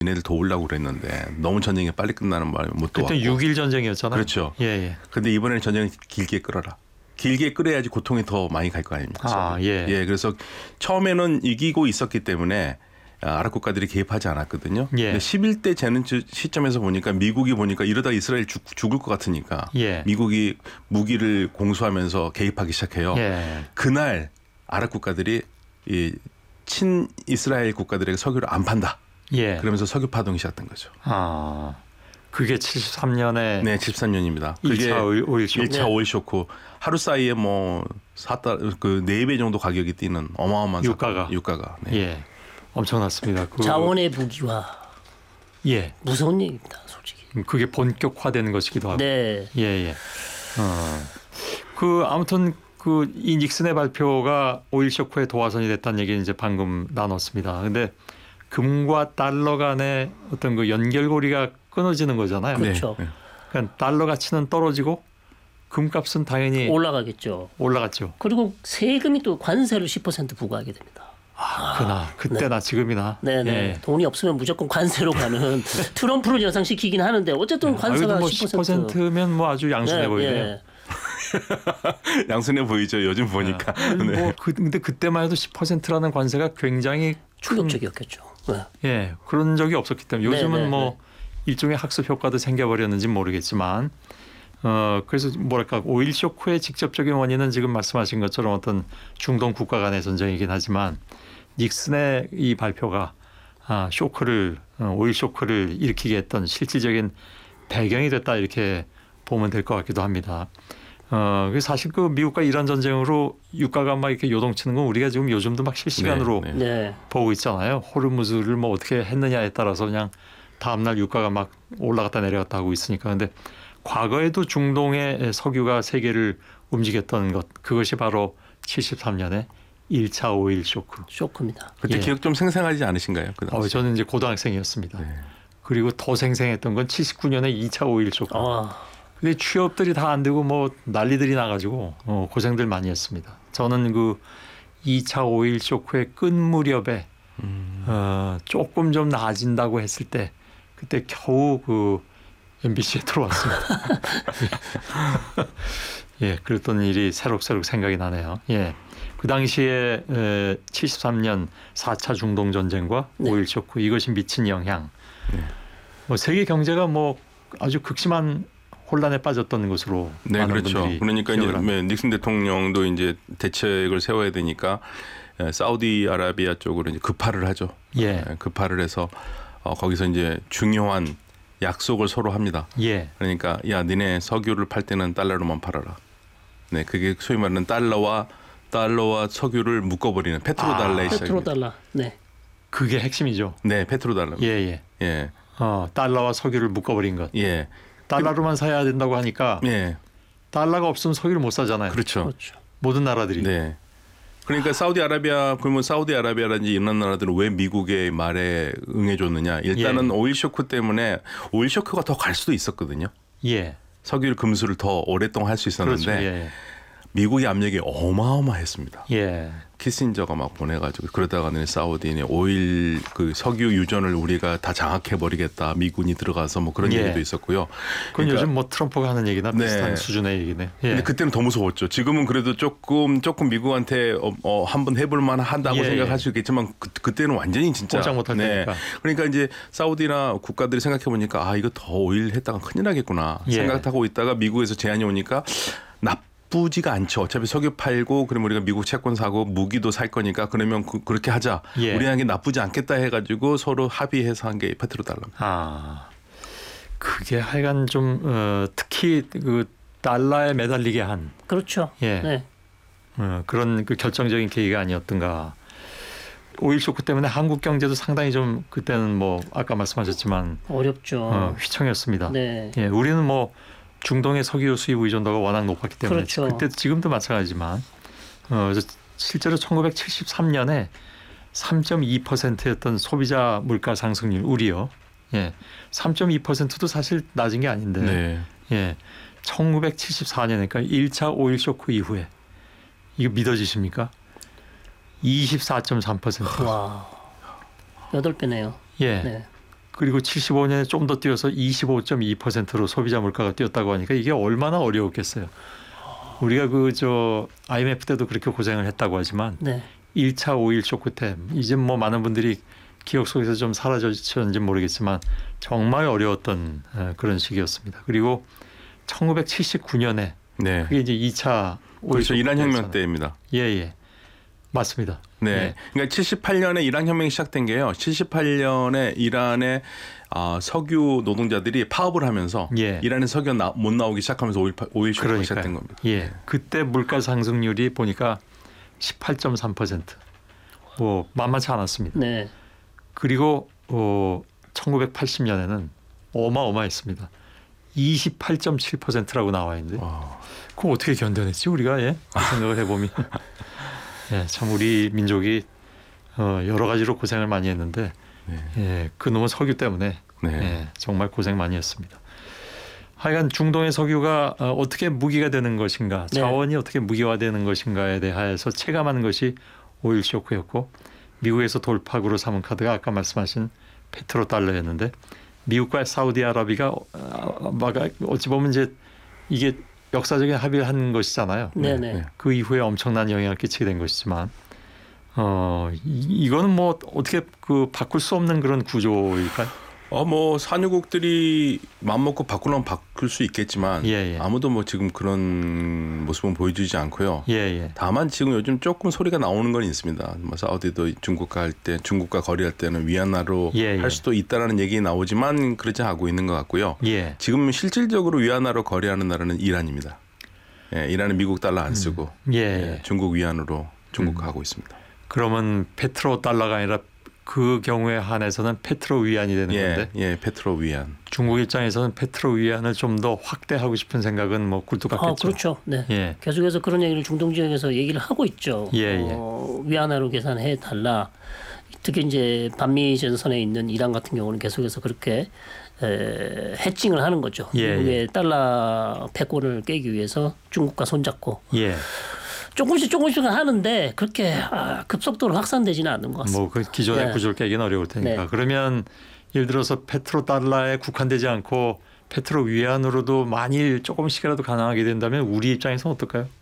얘네들 도우려고 그랬는데 너무 전쟁이 빨리 끝나는 바람에 못 도왔고. 그때 6.1 전쟁이었잖아요. 그렇죠. 예. 근데 이번에는 전쟁을 길게 끌어라. 길게 끌어야지 고통이 더 많이 갈 거 아닙니까? 예. 그래서 처음에는 이기고 있었기 때문에 아랍 국가들이 개입하지 않았거든요. 예. 근데 11대 재는 시점에서 보니까 미국이 보니까 이러다 이스라엘 죽을 것 같으니까 예. 미국이 무기를 공수하면서 개입하기 시작해요. 예. 그날 아랍 국가들이 이 친 이스라엘 국가들에게 석유를 안 판다. 예. 그러면서 석유 파동이 시작된 거죠. 그게 73년에 네, 73년입니다. 그게 1차 오일 쇼크. 1차 오일 쇼크. 하루 사이에 뭐 4배 정도 가격이 뛰는 어마어마한 유가가. 네. 예. 엄청났습니다. 자원의 무기화. 예. 무서운 얘기입니다, 솔직히. 그게 본격화되는 것이기도 하고. 네. 예. 아무튼 이 닉슨의 발표가 오일 쇼크의 도화선이 됐다는 얘기는 이제 방금 나눴습니다. 근데 금과 달러 간의 어떤 그 연결고리가 끊어지는 거잖아요. 그렇죠. 네. 그러니까 달러 가치는 떨어지고 금값은 당연히 올라갔죠. 그리고 세금이 또 관세를 10% 부과하게 됩니다. 그때나 지금이나. 네네. 예. 돈이 없으면 무조건 관세로 가는 트럼프를 연상시키긴 하는데 어쨌든 관세가 뭐 10%. 10%면 뭐 아주 양순해 보이네요. 양순해 보이죠. 요즘 보니까. 네. 근데 그때만 해도 10%라는 관세가 굉장히 충격적이었겠죠. 예, 그런 적이 없었기 때문에 요즘은 뭐 일종의 학습 효과도 생겨버렸는지 모르겠지만 그래서 뭐랄까 오일 쇼크의 직접적인 원인은 지금 말씀하신 것처럼 어떤 중동 국가 간의 전쟁이긴 하지만 닉슨의 이 발표가 오일 쇼크를 일으키게 했던 실질적인 배경이 됐다 이렇게 보면 될 것 같기도 합니다. 사실 미국과 이란 전쟁으로 유가가 막 이렇게 요동치는 건 우리가 지금 요즘도 막 실시간으로 보고 있잖아요. 호르무즈를 뭐 어떻게 했느냐에 따라서 그냥 다음날 유가가 막 올라갔다 내려갔다 하고 있으니까. 근데 과거에도 중동의 석유가 세계를 움직였던 그것이 바로 73년에 1차 오일 쇼크입니다. 그때 기억 좀 생생하지 않으신가요? 저는 이제 고등학생이었습니다. 네. 그리고 더 생생했던 건 79년에 2차 오일 쇼크. 근데 취업들이 다 안 되고 뭐 난리들이 나가지고 고생들 많이 했습니다. 저는 2차 오일 쇼크의 끝 무렵에 조금 좀 나아진다고 했을 때 그때 겨우 MBC에 들어왔습니다. 예, 그랬던 일이 새록새록 생각이 나네요. 예, 그 당시에 73년 4차 중동 전쟁과 오일 쇼크 이것이 미친 영향. 뭐 세계 경제가 뭐 아주 극심한 혼란에 빠졌던 것으로 많은 그렇죠. 분들이 그러니까 이제 닉슨 대통령도 이제 대책을 세워야 되니까 사우디아라비아 쪽으로 이제 급파를 하죠. 예. 급파를 해서 거기서 이제 중요한 약속을 서로 합니다. 예. 그러니까 니네 석유를 팔 때는 달러로만 팔아라. 네, 그게 소위 말하는 달러와 석유를 묶어버리는 페트로달러의 시작입니다. 페트로달러. 네. 그게 핵심이죠. 네, 페트로달러. 예. 달러와 석유를 묶어버린 것. 예. 달러로만 사야 된다고 하니까 달러가 없으면 석유를 못 사잖아요. 그렇죠. 모든 나라들이. 네. 그러니까 그러면 사우디아라비아라든지 이런 나라들은 왜 미국의 말에 응해줬느냐. 일단은 오일 쇼크 때문에 오일 쇼크가 더 갈 수도 있었거든요. 예. 석유 금수를 더 오랫동안 할 수 있었는데 그렇죠. 미국의 압력이 어마어마했습니다. 예. 키신저가 막 보내가지고 그러다가는 사우디는 오일 석유 유전을 우리가 다 장악해 버리겠다. 미군이 들어가서 뭐 그런 얘기도 있었고요. 그건 요즘 뭐 트럼프가 하는 얘기나 비슷한 수준의 얘기네. 근데 그때는 더 무서웠죠. 지금은 그래도 조금 미국한테 한번 해볼 만한다고 생각할 수 있겠지만 그때는 완전히 진짜 꼼짝 못할 테니까. 그러니까 이제 사우디나 국가들이 생각해 보니까 이거 더 오일 했다가 큰일 나겠구나 생각하고 있다가 미국에서 제안이 오니까 나쁘지가 않죠. 어차피 석유 팔고 그러면 우리가 미국 채권 사고 무기도 살 거니까 그러면 그렇게 하자. 우리에게 나쁘지 않겠다 해가지고 서로 합의해서 한 게 페트로달러입니다. 그게 하여간 좀 특히 달러에 매달리게 한. 그렇죠. 네. 그런 결정적인 계기가 아니었던가. 오일 쇼크 때문에 한국 경제도 상당히 좀 그때는 뭐 아까 말씀하셨지만 어렵죠. 휘청였습니다. 네. 예, 우리는 뭐 중동의 석유 수입 의존도가 워낙 높았기 때문에 그때 지금도 마찬가지지만 실제로 1973년에 3.2%였던 소비자 물가 상승률 우리요. 3.2%도 사실 낮은 게 아닌데 1974년 그러니까 1차 오일 쇼크 이후에 이거 믿어지십니까? 24.3%. 와, 8배네요. 예. 그리고 75년에 좀 더 뛰어서 25.2%로 소비자 물가가 뛰었다고 하니까 이게 얼마나 어려웠겠어요. 우리가 IMF 때도 그렇게 고생을 했다고 하지만 네. 1차 오일 쇼크 때 이제 뭐 많은 분들이 기억 속에서 좀 사라졌는지 모르겠지만 정말 어려웠던 그런 시기였습니다. 그리고 1979년에 네. 그게 이제 2차 오일 그렇죠. 쇼크 이란 혁명 때였잖아요. 때입니다. 예. 맞습니다. 네. 그러니까 78년에 이란 혁명이 시작된 게요. 78년에 이란의 석유 노동자들이 파업을 하면서 예. 이란의 석유가 못 나오기 시작하면서 오일 쇼크가 시작된 겁니다. 예. 그때 물가 상승률이 보니까 18.3%. 뭐 만만치 않았습니다. 네. 그리고 1980년에는 어마어마했습니다. 28.7%라고 나와 있는데 그거 어떻게 견뎌냈지 우리가 그 생각을 해보면 참 우리 민족이 여러 가지로 고생을 많이 했는데 그놈의 석유 때문에 정말 고생 많이 했습니다. 하여간 중동의 석유가 어떻게 무기가 되는 것인가, 자원이 어떻게 무기화되는 것인가에 대해서 체감하는 것이 오일 쇼크였고 미국에서 돌파구로 삼은 카드가 아까 말씀하신 페트로달러였는데 미국과 사우디아라비가 어찌 보면 이제 이게 역사적인 합의를 한 것이잖아요. 네네. 그 이후에 엄청난 영향을 끼치게 된 것이지만 이거는 뭐 어떻게 바꿀 수 없는 그런 구조일까요? 뭐 산유국들이 마음먹고 바꾸려면 바꿀 수 있겠지만 아무도 뭐 지금 그런 모습은 보여주지 않고요. 다만 지금 요즘 조금 소리가 나오는 건 있습니다. 뭐 사우디도 중국과 거래할 때는 위안화로 할 수도 있다라는 얘기 나오지만 그렇지 않고 있는 것 같고요. 지금 실질적으로 위안화로 거래하는 나라는 이란입니다. 이란은 미국 달러 안 쓰고 중국 위안으로 중국과 하고 있습니다. 그러면 페트로 달러가 아니라 그 경우에 한해서는 페트로 위안이 되는 건데. 페트로 위안. 중국 입장에서는 페트로 위안을 좀 더 확대하고 싶은 생각은 뭐 굴뚝 같겠죠. 그렇죠. 네. 계속해서 그런 얘기를 중동 지역에서 얘기를 하고 있죠. 위안화로 계산해 달라. 특히 이제 반미 전선에 있는 이란 같은 경우는 계속해서 그렇게 해칭을 하는 거죠. 미국의 달러 패권을 깨기 위해서 중국과 손잡고. 조금씩 하는데 그렇게 급속도로 확산되지는 않는 것 같습니다. 뭐 그 기존의 구조를 깨기는 어려울 테니까. 그러면 예를 들어서 페트로 달러에 국한되지 않고 페트로 위안으로도 만일 조금씩이라도 가능하게 된다면 우리 입장에서는 어떨까요?